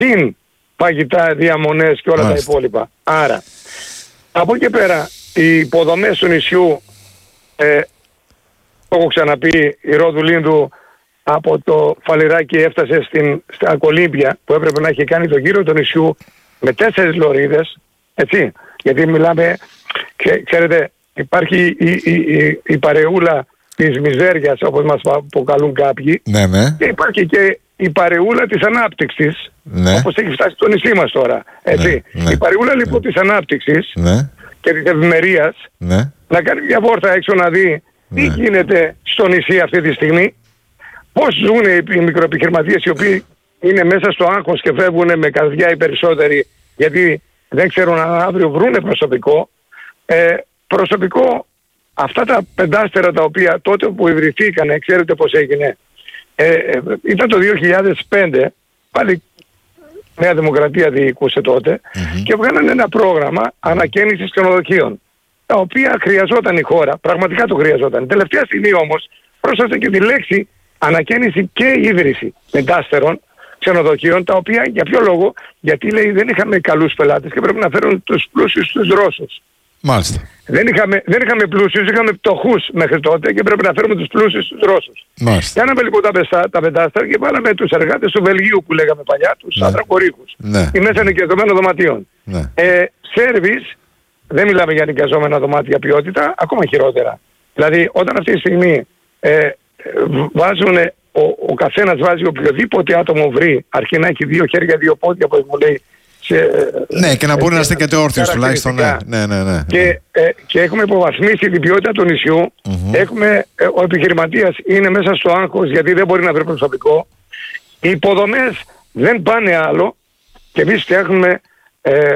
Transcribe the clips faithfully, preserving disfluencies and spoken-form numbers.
συν φαγητά, διαμονές και όλα Μάλιστα. τα υπόλοιπα. Άρα, από εκεί πέρα, οι υποδομές του νησιού, ε, το έχω ξαναπεί, η Ρόδου Λίνδου από το Φαλιράκι έφτασε στην, στα Κολύμπια, που έπρεπε να έχει κάνει το γύρο του νησιού με τέσσερις λωρίδες, έτσι, γιατί μιλάμε, ξέ, ξέρετε, υπάρχει η, η, η, η παρεούλα της μιζέριας, όπως μας αποκαλούν κάποιοι, ναι, ναι. και υπάρχει και η παρεούλα της ανάπτυξης, ναι. όπως έχει φτάσει το νησί μας τώρα, έτσι. Ναι, ναι. Η παρεούλα λοιπόν ναι. της ανάπτυξης ναι. και της ευημερίας, ναι. να κάνει μια βόρτα έξω να δει ναι. τι γίνεται στο νησί αυτή τη στιγμή, πώς ζουν οι μικροεπιχειρηματίες οι οποίοι είναι μέσα στο άγχος και φεύγουν με καρδιά οι περισσότεροι, γιατί δεν ξέρουν αν αύριο βρούνε προσωπικό. Ε, προσωπικό, αυτά τα πεντάστερα τα οποία τότε που ιδρυθήκανε, ξέρετε πώς έγινε, ε, ε, ήταν το δύο χιλιάδες πέντε, πάλι Νέα Δημοκρατία διοικούσε τότε, mm-hmm. και βγάλανε ένα πρόγραμμα ανακαίνησης ξενοδοχείων, τα οποία χρειαζόταν η χώρα, πραγματικά το χρειαζόταν. Τελευταία στιγμή όμως πρόσθεσε και τη λέξη ανακαίνιση και ίδρυση πεντάστερων ξενοδοχείων, τα οποία για ποιο λόγο, γιατί λέει δεν είχαμε καλούς πελάτες και πρέπει να φέρουν τους πλούσιους τους Ρώσους. Μάλιστα. Δεν είχαμε, δεν είχαμε πλούσιους, είχαμε πτωχούς μέχρι τότε και πρέπει να φέρουμε τους πλούσιους τους Ρώσους. Μάλιστα. Κάναμε λοιπόν τα, πεστά, τα πεντάστερα και βάλαμε τους εργάτες του Βελγίου που λέγαμε παλιά, τους ναι. άντρακορύχους. Ναι. Οι μέσα νοικιαζόμενων δωματίων. Ναι. Ε, σέρβις, δεν μιλάμε για νοικιαζόμενα δωμάτια ποιότητα, ακόμα χειρότερα. Δηλαδή όταν αυτή τη στιγμή ε, βάζουν, ο, ο καθένας βάζει οποιοδήποτε άτομο βρει, αρκεί να έχει δύο χέρια, δύο πόδια, όπως μου λέει. Σε, ναι, και να μπορεί ε, να στέκεται όρθιος τουλάχιστον. Ναι, ναι, ναι, ναι. Και, ε, και έχουμε υποβαθμίσει την ποιότητα του νησιού. Mm-hmm. Έχουμε, ε, ο επιχειρηματίας είναι μέσα στο άγχος γιατί δεν μπορεί να βρει προσωπικό. Οι υποδομές δεν πάνε άλλο και εμείς φτιάχνουμε ε,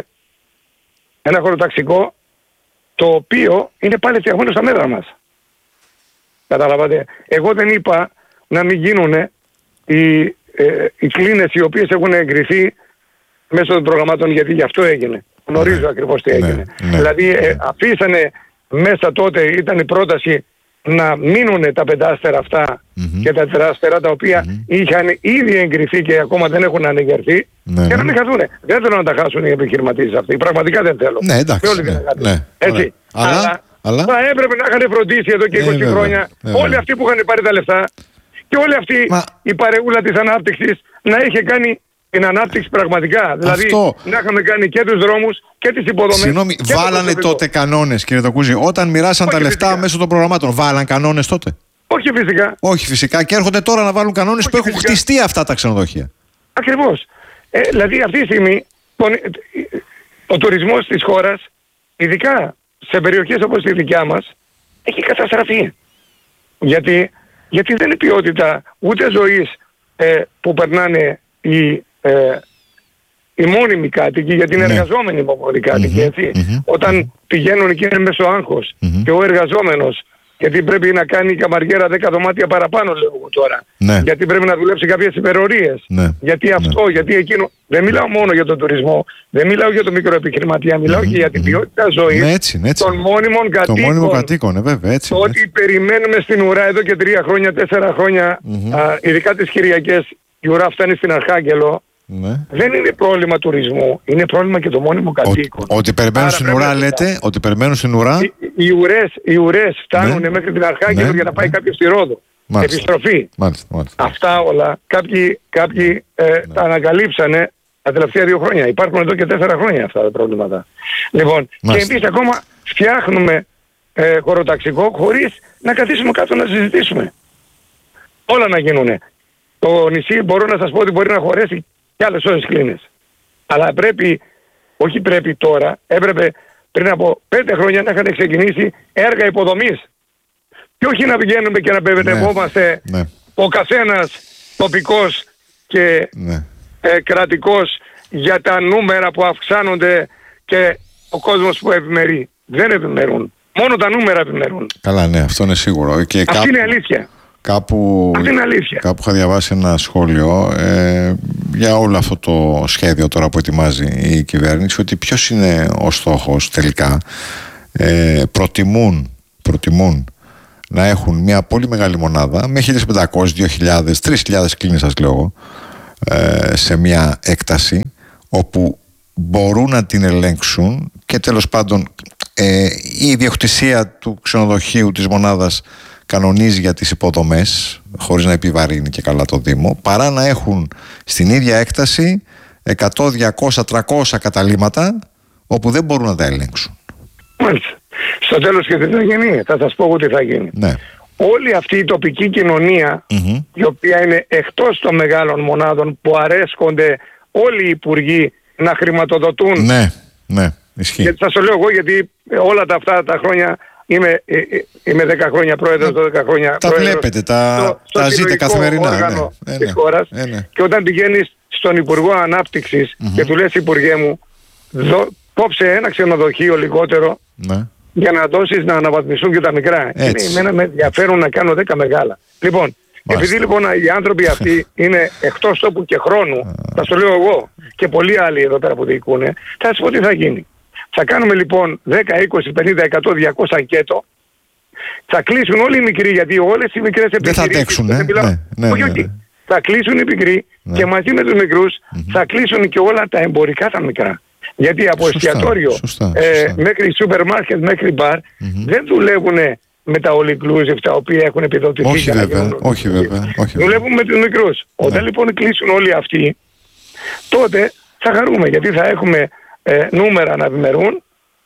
ένα χωροταξικό το οποίο είναι πάλι φτιαγμένο στα μέτρα μας. Καταλαβαίνετε. Εγώ δεν είπα να μην γίνουν οι, ε, οι κλίνες οι οποίες έχουν εγκριθεί μέσω των προγραμμάτων, γιατί γι' αυτό έγινε. Γνωρίζω ναι. ακριβώς τι έγινε. Ναι. Ναι. Δηλαδή ε, ναι. αφήσανε μέσα τότε, ήταν η πρόταση να μείνουν τα πεντάστερα αυτά mm-hmm. και τα τεράστερα τα οποία mm-hmm. είχαν ήδη εγκριθεί και ακόμα δεν έχουν ανεγερθεί ναι. και να μην χαθούν. Δεν θέλω να τα χάσουν οι επιχειρηματίες αυτοί. Πραγματικά δεν θέλω. Ναι, εντάξει. Ναι, ναι. Έτσι. Αλλά, αλλά, αλλά θα έπρεπε να είχαν φροντίσει εδώ και είκοσι ναι, χρόνια ναι, όλοι ναι. αυτοί που είχαν πάρει τα λεφτά και όλη αυτή Μα... η παρεούλα της ανάπτυξης να είχε κάνει την ανάπτυξη πραγματικά. Δηλαδή αυτό... να είχαμε κάνει και τους δρόμους και τις υποδομές. Συγγνώμη, βάλανε το τότε κανόνες, κύριε Τοκούζη, όταν μοιράσαν Όχι τα λεφτά φυσικά. μέσω των προγραμμάτων. Βάλαν κανόνες τότε? Όχι φυσικά. Όχι φυσικά. Και έρχονται τώρα να βάλουν κανόνες που έχουν φυσικά. χτιστεί αυτά τα ξενοδοχεία. Ακριβώς. Ε, δηλαδή αυτή τη στιγμή τον, ο τουρισμός της χώρας, ειδικά σε περιοχές όπως τη δικιά μας, έχει καταστραφεί. Γιατί, γιατί δεν είναι ποιότητα ούτε ζωής ε, που περνάνε οι Ε, οι μόνιμοι κάτοικοι, γιατί είναι ναι. εργαζόμενοι μόνιμοι κάτοικοι, mm-hmm, έτσι. Mm-hmm, Όταν mm-hmm. πηγαίνουν και είναι μέσω άγχος mm-hmm. και ο εργαζόμενος, γιατί πρέπει να κάνει η καμαριέρα δέκα δωμάτια παραπάνω, λέω εγώ τώρα. Ναι. Γιατί πρέπει να δουλέψει κάποιες υπερορίες. Ναι. Γιατί αυτό, ναι. γιατί εκείνο. Δεν μιλάω μόνο για τον τουρισμό, δεν μιλάω για το μικροεπιχειρηματία, μιλάω mm-hmm, και για την ποιότητα ζωής ναι, έτσι, έτσι. των μόνιμων κατοίκων. Των μόνιμων κατοίκων, βέβαια, έτσι. Το ότι περιμένουμε στην ουρά εδώ και τρία χρόνια, τέσσερα χρόνια, mm-hmm. α, ειδικά τις Κυριακές, η ουρά φτάνει στην Αρχάγγελο. Ναι. Δεν είναι πρόβλημα τουρισμού, είναι πρόβλημα και το μόνιμο κατοίκων. Ότι περιμένουν στην ουρά, λέτε, ότι περιμένουν στην ουρά. Οι, οι, ουρές, οι ουρές φτάνουν ναι. μέχρι την Αρχάγγελο ναι. για να πάει ναι. κάποιος στη Ρόδο. Μάλιστα. Επιστροφή. Μάλιστα, μάλιστα. Αυτά όλα κάποιοι, κάποιοι ε, ναι. τα ανακαλύψανε τα τελευταία δύο χρόνια. Υπάρχουν εδώ και τέσσερα χρόνια αυτά τα προβλήματα. Λοιπόν, μάλιστα. και εμείς ακόμα φτιάχνουμε ε, χωροταξικό χωρίς να καθίσουμε κάτω να συζητήσουμε. Όλα να γίνουνε. Το νησί μπορώ να σας πω ότι μπορεί να χωρέσει και άλλες όσες κλίνες. Αλλά πρέπει, όχι πρέπει τώρα, έπρεπε πριν από πέντε χρόνια να είχαν ξεκινήσει έργα υποδομής. Και όχι να πηγαίνουμε και να μπερδευόμαστε ναι, ναι. ο καθένας τοπικός και ναι. ε, κρατικός για τα νούμερα που αυξάνονται και ο κόσμος που ευημερεί. Δεν ευημερούν. Μόνο τα νούμερα ευημερούν. Καλά, ναι, αυτό είναι σίγουρο. Και αυτή κάπου... είναι αλήθεια. Κάπου, κάπου είχα διαβάσει ένα σχόλιο ε, για όλο αυτό το σχέδιο τώρα που ετοιμάζει η κυβέρνηση, ότι ποιος είναι ο στόχος τελικά. Ε, προτιμούν, προτιμούν να έχουν μια πολύ μεγάλη μονάδα με χίλια πεντακόσιες, δύο χιλιάδες, τρεις χιλιάδες κλίνες σας λέω, ε, σε μια έκταση όπου μπορούν να την ελέγξουν και τέλος πάντων ε, η ιδιοκτησία του ξενοδοχείου της μονάδας κανονίζει για τις υποδομές χωρίς να επιβαρύνει και καλά το Δήμο, παρά να έχουν στην ίδια έκταση εκατό, διακόσια, τριακόσια καταλύματα όπου δεν μπορούν να τα ελέγξουν. Μάλιστα. Στο τέλος και τι θα γίνει, θα σας πω τι θα γίνει. Ναι. Όλη αυτή η τοπική κοινωνία, mm-hmm. η οποία είναι εκτός των μεγάλων μονάδων που αρέσκονται όλοι οι υπουργοί να χρηματοδοτούν. Ναι, ναι, ισχύει. Γιατί θα σας το λέω εγώ, γιατί όλα τα αυτά τα χρόνια είμαι, είμαι δέκα χρόνια πρόεδρος, δώδεκα χρόνια τα πρόεδρος. Βλέπετε, τα, στο, στο τα ζείτε καθημερινά. Όργανο ναι, της ναι, χώρας. ναι, ναι. Και όταν πηγαίνεις στον Υπουργό Ανάπτυξης mm-hmm. και του λες, Υπουργέ μου, δω, κόψε ένα ξενοδοχείο λιγότερο, ναι. για να δώσεις να αναβαθμιστούν και τα μικρά. Έτσι. Εμένα με ενδιαφέρουν να κάνω δέκα μεγάλα. Λοιπόν, Μάλιστα. επειδή λοιπόν οι άνθρωποι αυτοί είναι εκτός τόπου και χρόνου, θα το λέω εγώ και πολλοί άλλοι εδώ πέρα που διοικούν, θα σας πω τι θα γίνει. Θα κάνουμε λοιπόν δέκα, είκοσι, πενήντα, εκατό, διακόσια αγκέτο. Θα κλείσουν όλοι οι μικροί, γιατί όλες οι μικρές επιχειρήσεις... Δεν θα αντέξουν, ε? ναι, ναι, όχι, όχι. Ναι. Θα κλείσουν οι μικροί ναι. και μαζί με τους μικρούς mm-hmm. θα κλείσουν και όλα τα εμπορικά τα μικρά. Γιατί από σωστά, εστιατόριο σωστά, ε, σωστά. μέχρι σούπερ μάρκετ, μέχρι μπαρ mm-hmm. δεν δουλεύουν με τα all inclusive τα οποία έχουν επιδοτηθεί. Όχι βέβαια, όχι βέβαια. Όχι δουλεύουν με τους μικρούς. Ναι. Όταν λοιπόν κλείσουν όλοι αυτοί, τότε θα χαρούμε, γιατί θα έχουμε ε, νούμερα να ευημερούν,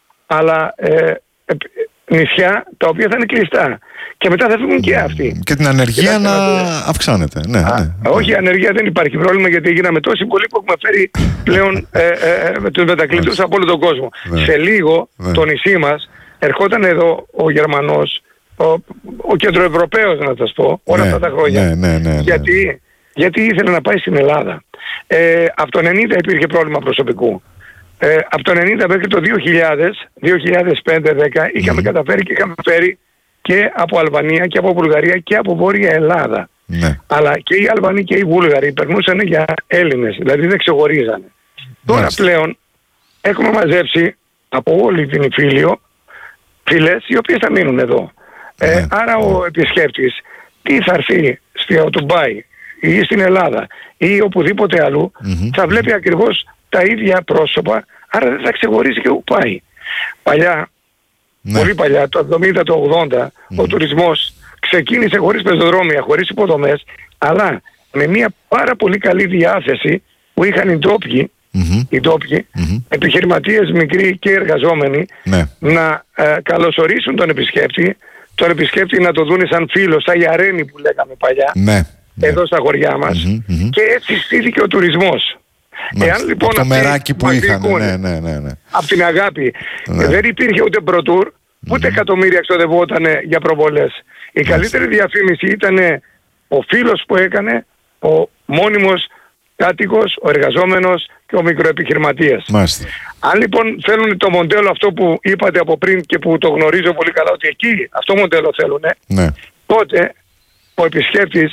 αλλά ε, ε, νησιά τα οποία θα είναι κλειστά. Και μετά θα φύγουν και αυτοί. Και την ανεργία και να αυξάνεται. Ναι, Α, ναι, όχι, η ανεργία δεν υπάρχει πρόβλημα, γιατί γίναμε τόσοι πολλοί που έχουμε φέρει πλέον ε, ε, με τους μετακλητούς από όλο τον κόσμο. Ναι. Σε λίγο ναι. το νησί μας ερχόταν εδώ ο Γερμανός, ο, ο Κεντροευρωπαίος να σας πω, όλα ναι, αυτά τα χρόνια. Ναι, ναι, ναι, ναι. Γιατί, γιατί ήθελε να πάει στην Ελλάδα. Ε, από το ενενήντα υπήρχε πρόβλημα προσωπικού. Ε, από το ενενήντα μέχρι το δύο χιλιάδες, δύο χιλιάδες πέντε δέκα είχαμε mm. καταφέρει και είχαμε φέρει και από Αλβανία και από Βουλγαρία και από Βόρεια Ελλάδα. Ναι. Αλλά και οι Αλβανοί και οι Βούλγαροι περνούσαν για Έλληνες, δηλαδή δεν ξεχωρίζανε. Τώρα πλέον έχουμε μαζέψει από όλη την Ιφίλιο φυλές οι οποίες θα μείνουν εδώ. Ναι. Ε, άρα ο επισκέπτης τι θα έρθει στο Ντουμπάι ή στην Ελλάδα ή οπουδήποτε αλλού mm-hmm. θα βλέπει ακριβώς τα ίδια πρόσωπα, άρα δεν θα ξεχωρίσει και où πάει. Παλιά, ναι. πολύ παλιά, το εβδομήντα, το ογδόντα, mm. ο τουρισμός ξεκίνησε χωρίς πεζοδρόμια, χωρίς υποδομές, αλλά με μια πάρα πολύ καλή διάθεση που είχαν οι ντόπιοι, mm-hmm. οι ντόπιοι mm-hmm. επιχειρηματίες μικροί και εργαζόμενοι, ναι. να ε, καλωσορίσουν τον επισκέπτη, τον επισκέπτη να το δουν σαν φίλο, σαν Ιαρένη που λέγαμε παλιά, ναι. εδώ στα χωριά μας, mm-hmm. Mm-hmm. και έτσι στήθηκε ο τουρισμός. Εάν λοιπόν το μεράκι που είχαν, ναι, ναι, ναι, ναι. από την αγάπη ναι. δεν υπήρχε ούτε προτούρ, ούτε mm-hmm. εκατομμύρια ξοδευόταν για προβολές. Η mm-hmm. καλύτερη διαφήμιση ήταν ο φίλος που έκανε, ο μόνιμος κάτοικος, ο εργαζόμενος και ο μικροεπιχειρηματίας. Μάλιστα. Αν λοιπόν θέλουν το μοντέλο αυτό που είπατε από πριν και που το γνωρίζω πολύ καλά ότι εκεί αυτό το μοντέλο θέλουν, ναι. τότε ο επισκέπτης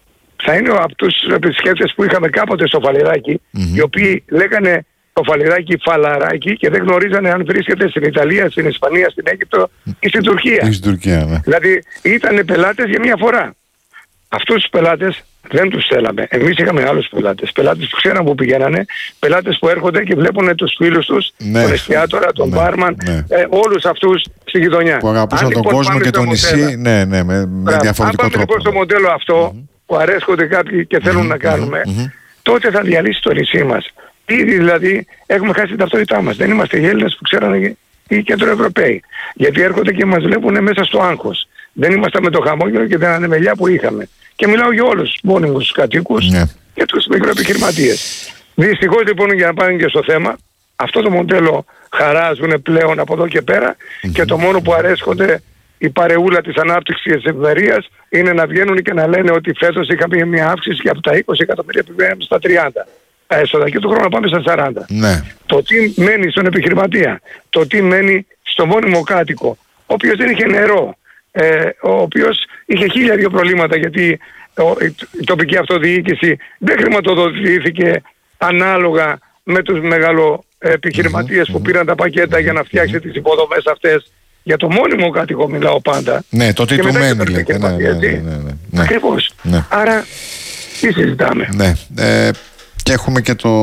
θα είναι από τους επισκέπτες που είχαμε κάποτε στο Φαλιράκι, mm-hmm. οι οποίοι λέγανε το Φαλιράκι Φαλαράκι και δεν γνωρίζανε αν βρίσκεται στην Ιταλία, στην Ισπανία, στην Αίγυπτο ή στην Τουρκία. Ή στην Τουρκία, ναι. Δηλαδή ήταν πελάτες για μία φορά. Αυτούς τους πελάτες δεν τους θέλαμε. Εμείς είχαμε άλλους πελάτες. Πελάτες που ξέραν που πηγαίνανε, πελάτες που έρχονται και βλέπουν τους φίλους τους, ναι. τον εστιατόρα, τον ναι. μπάρμαν, ναι. Ε, όλους αυτούς στη γειτονιά. Που αγαπούσαν τον κόσμο και το νησί, ναι, ναι, με, με διαφορετικό τρόπο. Αν πάμε λοιπόν στο μοντέλο αυτό, mm-hmm. που αρέσκονται κάποιοι και θέλουν mm-hmm. να κάνουμε, mm-hmm. τότε θα διαλύσει το νησί μας. Ήδη δηλαδή έχουμε χάσει την ταυτότητά μας. Δεν είμαστε οι Έλληνες που ξέρανε οι Κεντροευρωπαίοι. Γιατί έρχονται και μας βλέπουν μέσα στο άγχος. Δεν είμαστε με το χαμόγελο και την ανεμελιά που είχαμε. Και μιλάω για όλους τους μόνιμους κατοίκους yeah. και τους μικροεπιχειρηματίες. Δυστυχώς λοιπόν, για να πάμε και στο θέμα, αυτό το μοντέλο χαράζουν πλέον από εδώ και πέρα mm-hmm. και το μόνο που αρέσκονται η παρεούλα της ανάπτυξης και της ευημερίας είναι να βγαίνουν και να λένε ότι φέτος είχαμε μια αύξηση και από τα είκοσι εκατομμύρια πήγαμε στα τριάντα. Τα έσοδα και του χρόνου πάμε στα σαράντα. Ναι. Το τι μένει στον επιχειρηματία, το τι μένει στο μόνιμο κάτοικο, ο οποίος δεν είχε νερό, ε, ο οποίος είχε χίλια δύο προβλήματα γιατί ο, η, η τοπική αυτοδιοίκηση δεν χρηματοδοτήθηκε ανάλογα με τους μεγαλοεπιχειρηματίες mm-hmm. που πήραν τα πακέτα mm-hmm. για να φτιάξει τις υποδομές αυτές. Για το μόνιμο κάτοικο μιλάω πάντα. Ναι, το τι του μένει λέτε. Ναι, ναι, ναι, ναι, ναι. Ακριβώς. Ναι. Άρα Τι συζητάμε. Ναι. Ε, και έχουμε και το,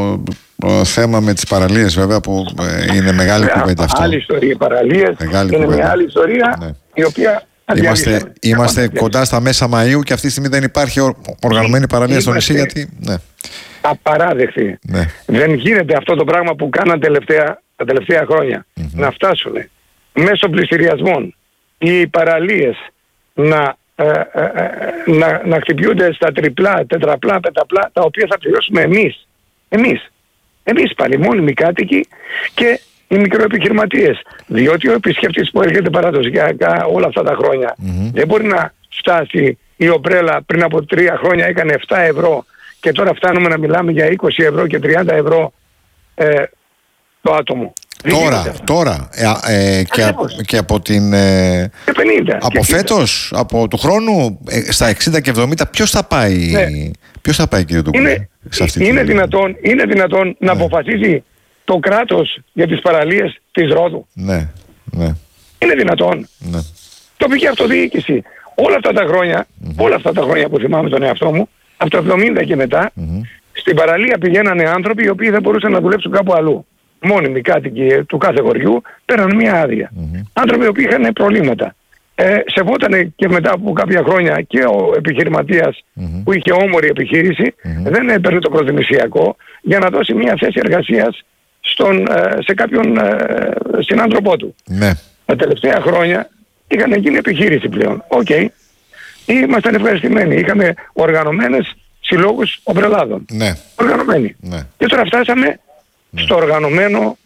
το θέμα με τις παραλίες βέβαια που ε, είναι μεγάλη κουβέντα αυτό. Άλλη ιστορία οι παραλίες. Μεγάλη είναι κουβέντα. Μια άλλη ιστορία, ναι, η οποία Είμαστε, είμαστε κοντά στα μέσα Μαΐου και αυτή τη στιγμή δεν υπάρχει οργανωμένη παραλία στο νησί, γιατί... Ναι. Απαράδεκτη. Ναι. Δεν γίνεται αυτό το πράγμα που κάναν τελευταία, τα τελευταία χρόνια. Mm-hmm. Να φτάσουν μέσω πληστηριασμών οι παραλίες να, ε, ε, ε, να, να χτυπιούνται στα τριπλά, τετραπλά, πενταπλά, τα οποία θα πληρώσουμε εμείς. Εμείς. Εμείς πάλι, μόνιμοι κάτοικοι και οι μικροεπιχειρηματίες. Διότι ο επισκέπτης που έρχεται παραδοσιακά όλα αυτά τα χρόνια mm-hmm. δεν μπορεί να φτάσει η ομπρέλα πριν από τρία χρόνια έκανε επτά ευρώ και τώρα φτάνουμε να μιλάμε για είκοσι ευρώ και τριάντα ευρώ ε, το άτομο. Τώρα, τώρα ε, ε, και, α, και από την ε, και πενήντα, από φέτος, από του χρόνου ε, στα εξήντα και εβδομήντα ποιος θα πάει, ναι. ποιος θα πάει κύριε Τουκούλη? Είναι, είναι, δυνατόν, είναι δυνατόν ναι. να αποφασίζει το κράτος για τις παραλίες της Ρόδου? Ναι, ναι. Είναι δυνατόν? Ναι. Τοπική αυτοδιοίκηση. Όλα αυτά τα χρόνια, mm-hmm. όλα αυτά τα χρόνια που θυμάμαι τον εαυτό μου, από το εβδομήντα και μετά, mm-hmm. στην παραλία πηγαίνανε άνθρωποι οι οποίοι δεν μπορούσαν να δουλέψουν κάπου αλλού. Μόνιμοι κάτοικοι του κάθε χωριού πέραν μια άδεια. Mm-hmm. Άνθρωποι οι οποίοι είχαν προβλήματα. Ε, σεβότανε και μετά από κάποια χρόνια και ο επιχειρηματίας mm-hmm. που είχε όμορη επιχείρηση, mm-hmm. δεν έπαιρνε το προτιμησιακό για να δώσει μια θέση εργασίας στον, σε κάποιον συνάνθρωπό του. Ναι. Τα τελευταία χρόνια είχαν γίνει επιχείρηση πλέον. Οκ. Okay. Ήμασταν ευχαριστημένοι. Είχαμε οργανωμένες συλλόγους ομπρελάδων. Ναι. Οργανωμένοι. Ναι. Και τώρα φτάσαμε ναι. στο οργανωμένο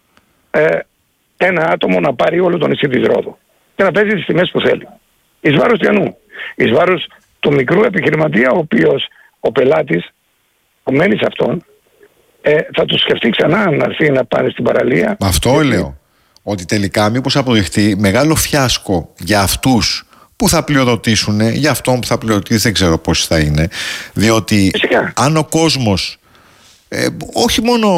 ε, ένα άτομο να πάρει όλο το νησί της Ρόδου και να παίζει τις τιμές που θέλει. Εις βάρος ποιανού? Εις βάρος του μικρού επιχειρηματία, ο οποίος ο πελάτης που μένει σε αυτόν ε, θα του σκεφτεί ξανά να έρθει να πάρει στην παραλία. Αυτό και... λέω. Ότι τελικά μήπως αποδειχτεί μεγάλο φιάσκο για αυτούς που θα πληροδοτήσουν, για αυτόν που θα πληροδοτήσει δεν ξέρω πόσοι θα είναι. Διότι φυσικά. Αν ο κόσμος ε, όχι μόνο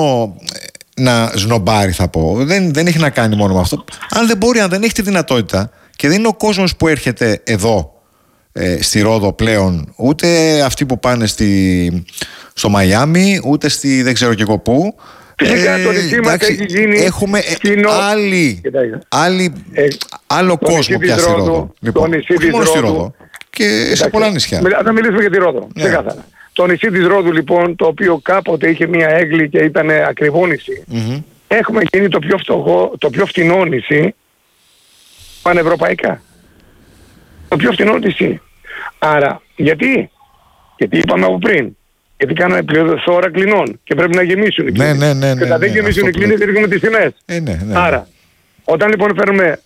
να σνομπάρει θα πω, δεν, δεν έχει να κάνει μόνο με αυτό. Αν δεν μπορεί, αν δεν έχει τη δυνατότητα και δεν είναι ο κόσμος που έρχεται εδώ ε, στη Ρόδο πλέον, ούτε αυτοί που πάνε στη, στο Μαϊάμι, ούτε στη δεν ξέρω και εγώ πού. Φυσικά ε, το νησί μας έχει γίνει έχουμε κοινό... άλλη, άλλη, ε, άλλο κόσμο πια στη Ρόδο. Λοιπόν, όχι μόνο στη Ρόδο και κοιτάξτε, σε πολλά νησιά. Θα μιλήσουμε για τη Ρόδο, ναι. ξεκάθαρα. Το νησί της Ρόδου λοιπόν, το οποίο κάποτε είχε μια έγκλη και ήταν ακριβό νησί, mm-hmm. έχουμε γίνει το πιο φτωχό, το πιο φτηνό νησί πανευρωπαϊκά. Το πιο φτηνό νησί. Άρα, γιατί? Γιατί είπαμε από πριν. Γιατί κάνανε πληθώρα κλινών και πρέπει να γεμίσουν οι κλίνες. Ναι, ναι, ναι, ναι, και θα ναι, δεν γεμίσουν οι κλίνες, ρίχνουμε τις τιμές. Ε, ναι, ναι, Άρα, όταν λοιπόν φέρουμε...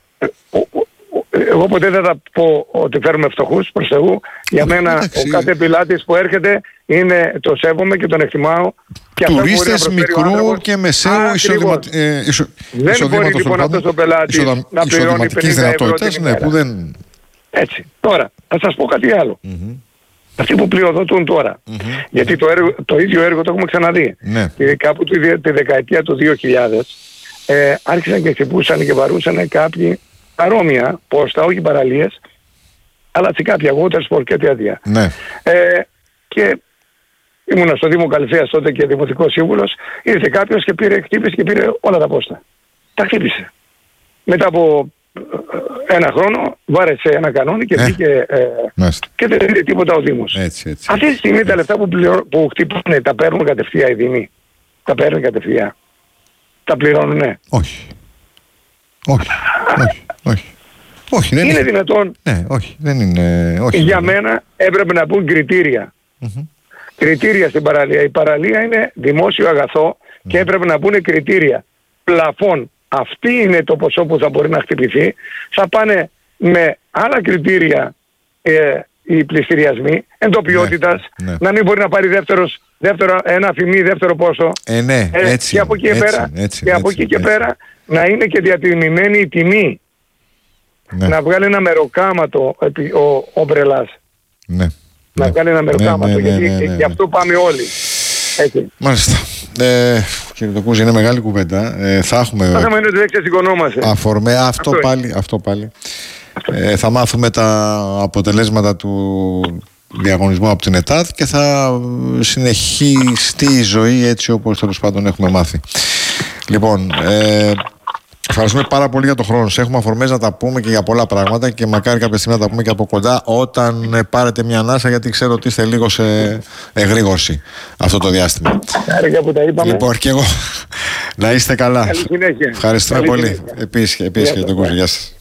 Εγώ ποτέ δεν θα πω ότι φέρουμε φτωχούς προς Θεού. Για μένα ο κάθε πελάτης που έρχεται είναι, το σέβομαι και τον εκτιμάω. Τουρίστες μικρού και μεσαίου εισοδηματικής δεν μπορεί λοιπόν αυτός ο πελάτης να πληρώνει πενήντα ευρώ την ημέρα. Ναι, δεν... Έτσι. Τώρα, θα σας πω κάτι άλλο. Mm-hmm. Αυτοί που πλειοδοτούν τώρα. Mm-hmm. Γιατί το, έργο, το ίδιο έργο το έχουμε ξαναδεί. Ναι. Και κάπου τη, τη δεκαετία του δύο χιλιάδες ε, άρχισαν και χτυπούσαν και βαρούσαν κάποιοι παρόμοια πόστα, όχι παραλίες, αλλά σε κάποια water sport και τέτοια. Ναι. Ε, και ήμουνα στο Δήμο Καλυθέας τότε και δημοτικός σύμβουλος, ήρθε κάποιος και πήρε, χτύπησε και πήρε όλα τα πόστα. Τα χτύπησε. Μετά από ένα χρόνο βάρεσε ένα κανόνι και βγήκε ε, και δεν πήρε τίποτα ο Δήμος. Έτσι, έτσι, αυτή τη στιγμή έτσι. Τα λεφτά που, πληρω... που χτυπάνε τα παίρνουν κατευθείαν οι Δήμοι. Τα παίρνουν κατευθείαν. Τα πληρώνουνε. Όχι. Όχι. όχι. όχι. όχι δεν είναι, είναι δυνατόν. Ναι, όχι. Δεν είναι. Όχι, για είναι. μένα έπρεπε να πούν κριτήρια. Mm-hmm. Κριτήρια στην παραλία. Η παραλία είναι δημόσιο αγαθό mm-hmm. και έπρεπε να πούνε κριτήρια. Πλαφών. Αυτή είναι το ποσό που θα μπορεί να χτυπηθεί. Θα πάνε με άλλα κριτήρια ε, οι πληστηριασμοί εντοπιότητας, ναι, ναι. να μην μπορεί να πάρει δεύτερος, δεύτερο, ένα αφημί δεύτερο πόσο. Ε, ναι, ε, έτσι, και από εκεί, έτσι, πέρα, έτσι, και από έτσι, εκεί έτσι, και πέρα να είναι και διατιμημένη η τιμή. Ναι. Να βγάλει ένα μεροκάματο ο, ο Μπρελάς. Ναι. Να ναι. βγάλει ένα μεροκάματο, ναι, ναι, γιατί ναι, ναι, ναι. γι' αυτό πάμε όλοι. Έτσι. Μάλιστα. Ε, κύριε Τοκούζη, είναι μεγάλη κουβέντα. Ε, θα έχουμε. Το θέμα είναι ότι δεν ξεσηκωνόμαστε. Αφορμέ, αυτό, αυτό πάλι. Αυτό πάλι. Αυτό. Ε, θα μάθουμε τα αποτελέσματα του, διαγωνισμό από την ΕΤΑΔ και θα συνεχιστεί η ζωή έτσι όπως τέλος πάντων έχουμε μάθει. Λοιπόν, ε, ευχαριστούμε πάρα πολύ για τον χρόνο σας. Έχουμε αφορμές να τα πούμε και για πολλά πράγματα και μακάρι κάποια στιγμή να τα πούμε και από κοντά όταν πάρετε μια ανάσα, γιατί ξέρω ότι είστε λίγο σε εγρήγορση αυτό το διάστημα. Χάρηκα που τα είπαμε. Λοιπόν, και εγώ. Να είστε καλά. Καλή συνέχεια. Ευχαριστούμε Καλή πολύ. Συνέχεια. Επίσης, επίσης και τον Κούζη. Γεια σας.